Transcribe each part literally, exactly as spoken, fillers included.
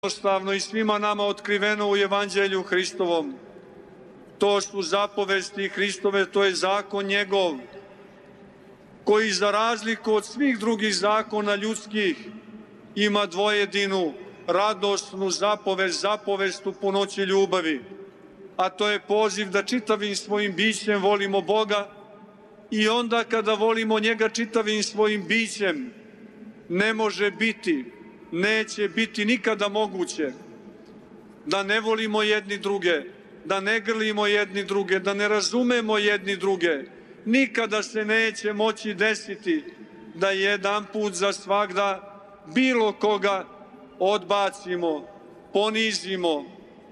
jednostavno i svima nama otkriveno u Evanđelju Hristovom. To su zapovesti Hristove, to je zakon njegov, koji za razliku od svih drugih zakona ljudskih ima dvojedinu radosnu zapovest, zapovest u punoći ljubavi, a to je poziv da čitavim svojim bićem volimo Boga i onda kada volimo njega čitavim svojim bićem ne može biti, neće biti nikada moguće da ne volimo jedni druge, da ne grlimo jedni druge, da ne razumemo jedni druge. Nikada se neće moći desiti da jedan put za svagda bilo koga odbacimo, ponizimo.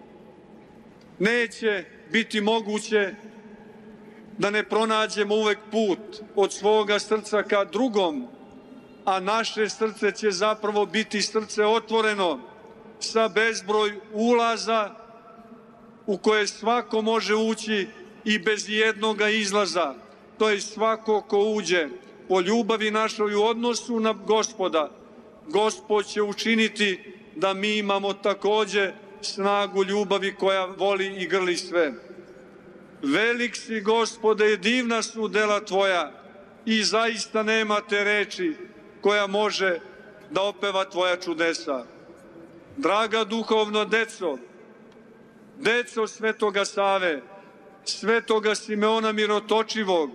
Neće biti moguće da ne pronađemo uvek put od svoga srca ka drugom, a naše srce će zapravo biti srce otvoreno sa bezbroj ulaza u koje svako može ući i bez jednoga izlaza. To je svako ko uđe po ljubavi našoj u odnosu na Gospoda. Gospod će učiniti da mi imamo takođe snagu ljubavi koja voli i grli sve. Velik si, Gospode, divna su dela Tvoja i zaista nemate reči koja može da opeva Tvoja čudesa. Draga duhovno deco, deco Svetoga Save, Svetoga Simeona Mirotočivog,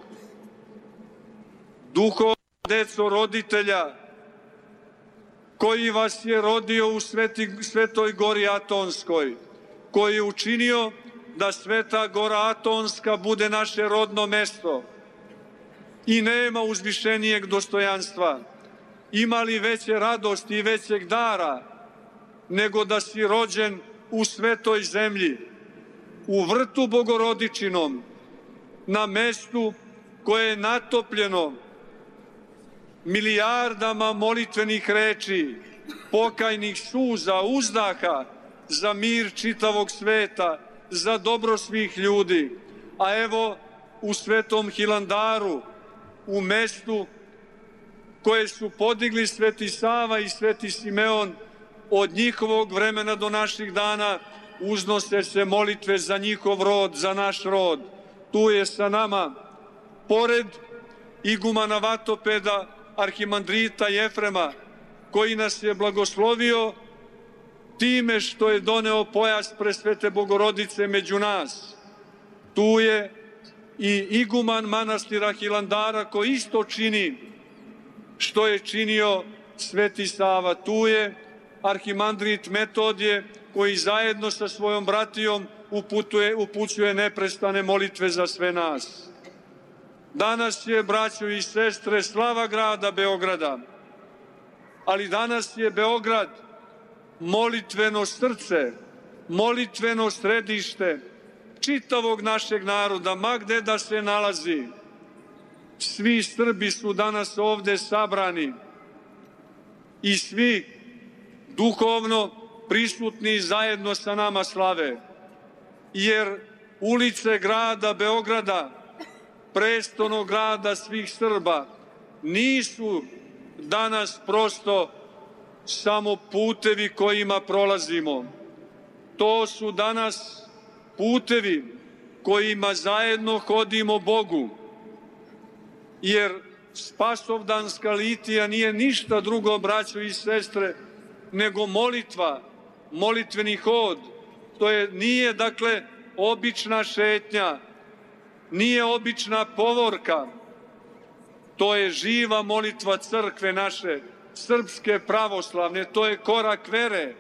duhovno deco roditelja koji vas je rodio u Sveti, Svetoj Gori Atonskoj, koji je učinio da Sveta Gora Atonska bude naše rodno mesto i nema uzvišenijeg dostojanstva. Ima li veće radosti i većeg dara nego da si rođen u svetoj zemlji, u vrtu Bogorodičinom, na mestu koje je natopljeno milijardama molitvenih reči, pokajnih suza, uzdaha za mir čitavog sveta, za dobro svih ljudi. A evo u Svetom Hilandaru, u mestu koje su podigli Sveti Sava i Sveti Simeon, od njihovog vremena do naših dana uznose se molitve za njihov rod, za naš rod. Tu je sa nama, pored igumana Vatopeda, arhimandrita Jefrema, koji nas je blagoslovio time što je doneo pojas Presvete Bogorodice među nas. Tu je i iguman manastira Hilandara koji isto čini što je činio Sveti Sava. Tu je arhimandrit Metodije koji zajedno sa svojom bratijom uputuje, upućuje neprestane molitve za sve nas. Danas je, braćo i sestre, slava grada Beograda, ali danas je Beograd molitveno srce, molitveno središte čitavog našeg naroda, ma gde da se nalazi. Svi Srbi su danas ovde sabrani i svi duhovno prisutni zajedno sa nama slave, jer ulice grada Beograda, prestonog grada svih Srba, nisu danas prosto samo putevi kojima prolazimo. To su danas putevi kojima zajedno hodimo Bogu, jer Spasovdanska litija nije ništa drugo, braćo i sestre, nego molitva, molitveni hod. To je, nije, dakle, obična šetnja, nije obična povorka, to je živa molitva crkve naše, srpske pravoslavne, to je korak vere,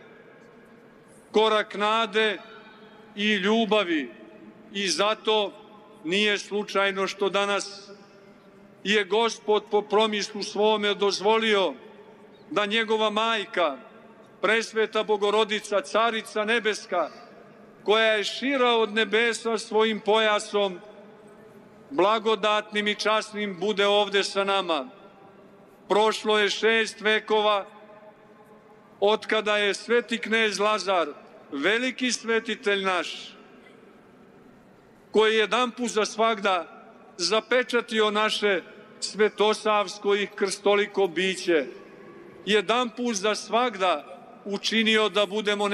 korak nade i ljubavi. I zato nije slučajno što danas je Gospod po promislu svome dozvolio da njegova majka, Presveta Bogorodica, Carica Nebeska, koja je šira od nebesa svojim pojasom, blagodatnim i časnim, bude ovde sa nama. Prošlo je šest vekova od kada je sveti knez Lazar, veliki svetitelj naš, koji je jedanput za svagda zapečatio naše svetosavsko i krstoliko biće, jedanput za svagda učinio da budemo